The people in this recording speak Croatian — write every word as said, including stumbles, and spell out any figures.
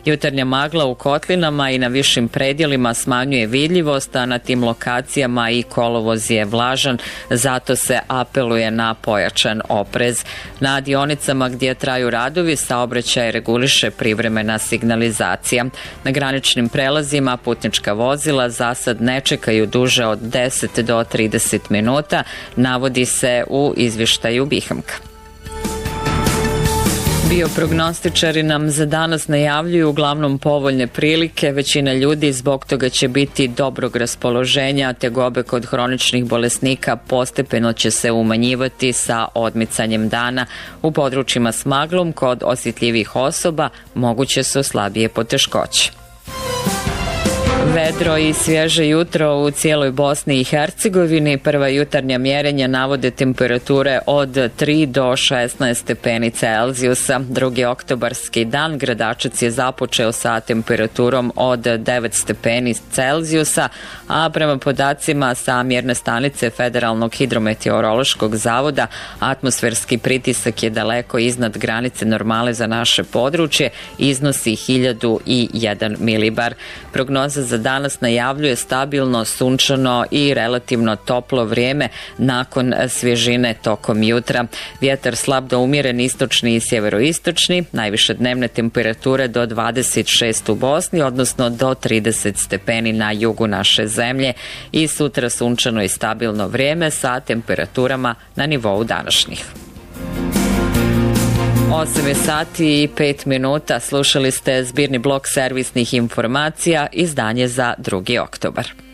Jutarnja magla u kotlinama i na višim predjelima smanjuje vidljivost, a na tim lokacijama i kolovoz je vlažan, zato se apeluje na pojačan oprez. Na dionicama gdje traju radovi saobraćaj reguliše privremena signalizacija. Na graničnim prelazima putnička vozila za sad ne čekaju duže od deset do trideset minuta, navodi se u izvještaju Bihamka. Bioprognostičari nam za danas najavljuju uglavnom povoljne prilike, većina ljudi zbog toga će biti dobrog raspoloženja, tegobe kod hroničnih bolesnika postepeno će se umanjivati sa odmicanjem dana. U područjima s maglom kod osjetljivih osoba moguće su slabije poteškoće. Vedro i svježe jutro u cijeloj Bosni i Hercegovini. Prva jutarnja mjerenja navode temperature od tri do šesnaest stepeni Celzijusa. Drugi oktobarski dan Gradačac je započeo sa temperaturom od devet stepeni Celzijusa, a prema podacima sa mjerne stanice Federalnog hidrometeorološkog zavoda atmosferski pritisak je daleko iznad granice normale za naše područje, iznosi hiljadu jedan milibar. Prognoza za danas najavljuje stabilno, sunčano i relativno toplo vrijeme nakon svježine tokom jutra. Vjetar slab do umjeren istočni i sjeveroistočni, najviše dnevne temperature do dvadeset šest u Bosni, odnosno do trideset stepeni na jugu naše zemlje, i sutra sunčano i stabilno vrijeme sa temperaturama na nivou današnjih. osam je sati i pet minuta, slušali ste zbirni blok servisnih informacija, izdanje za drugi oktobar.